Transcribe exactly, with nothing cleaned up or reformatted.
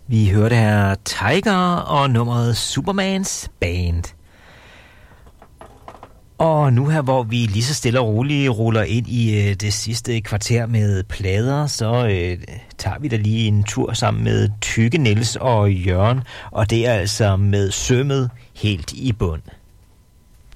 Vi hørte her Tiger og nummeret Supermans Band. Og nu her, hvor vi lige så stille og roligt ruller ind i øh, det sidste kvarter med plader, så øh, tager vi da lige en tur sammen med Tykke Niels og Jørgen, og det er altså med sømmet helt i bund.